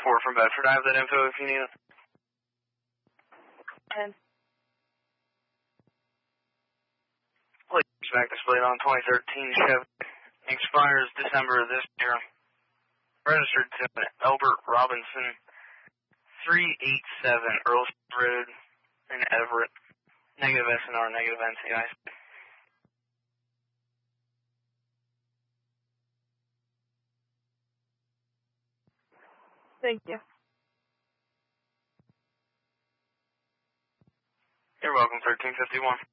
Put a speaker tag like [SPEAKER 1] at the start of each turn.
[SPEAKER 1] 4 from Bedford. I have that info if you need it.
[SPEAKER 2] And
[SPEAKER 1] Please back displayed on 2013 Chevy. Expires December of this year. Registered to Albert Robinson, 387 Earl Road in Everett. Negative SNR, negative NCI.
[SPEAKER 2] thank you.
[SPEAKER 1] You're welcome, 1351.